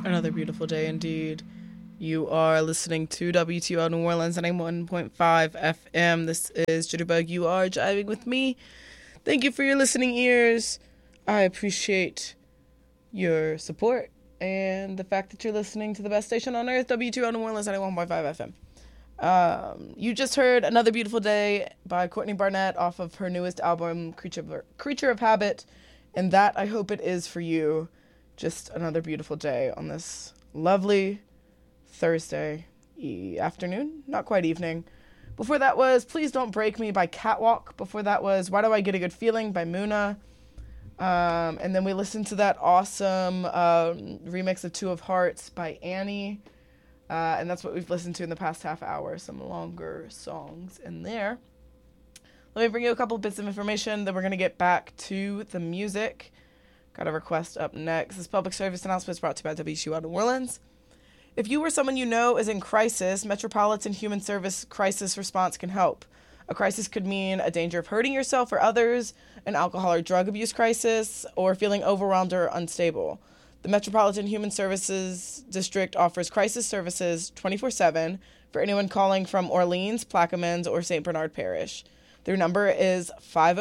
Another beautiful day indeed. You are listening to WTO New Orleans 91.5 FM. This is Jitterbug. You are jiving with me. Thank you for your listening ears. I appreciate your support and the fact that you're listening to the best station on earth, WTO New Orleans 91.5 FM. You just heard Another Beautiful Day by Courtney Barnett off of her newest album, Creature of Habit. And that, I hope it is for you. Just another beautiful day on this lovely Thursday afternoon, not quite evening. Before that was Please Don't Break Me by Catwalk. Before that was Why Do I Get a Good Feeling by Muna. And then we listened to that awesome remix of Two of Hearts by Annie. And that's what we've listened to in the past half hour, some longer songs in there. Let me bring you a couple bits of information, then we're going to get back to the music. Got a request up next. This public service announcement is brought to you by WTO New Orleans. If you or someone you know is in crisis, Metropolitan Human Service Crisis Response can help. A crisis could mean a danger of hurting yourself or others, an alcohol or drug abuse crisis, or feeling overwhelmed or unstable. The Metropolitan Human Services District offers crisis services 24/7 for anyone calling from Orleans, Plaquemines, or St. Bernard Parish. Their number is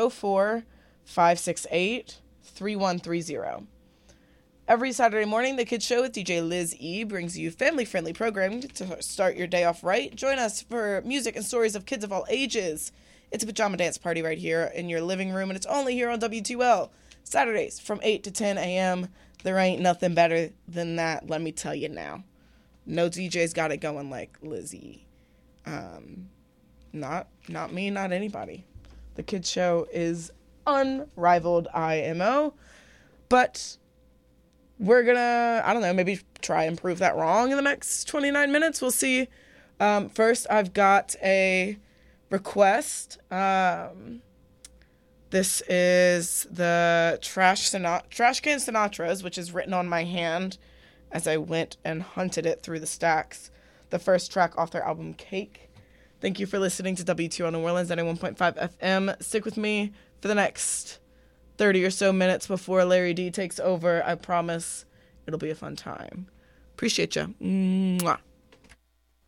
504-568-3130. Every Saturday morning, The Kids Show with DJ Liz E brings you family-friendly programming to start your day off right. Join us for music and stories of kids of all ages. It's a pajama dance party right here in your living room, and it's only here on W2L. Saturdays from 8 to 10 a.m. There ain't nothing better than that, let me tell you now. No DJ's got it going like Liz E. Not me, not anybody. The Kids Show is unrivaled IMO, but we're gonna, I don't know, maybe try and prove that wrong in the next 29 minutes. We'll see. First, I've got a request. This is the Trash Can Sinatra's, which is written on my hand as I went and hunted it through the stacks. The first track off their album, Cake. Thank you for listening to WTO New Orleans 91.5 FM. Stick with me for the next 30 or so minutes before Larry D takes over. I promise it'll be a fun time. Appreciate you. Mwah.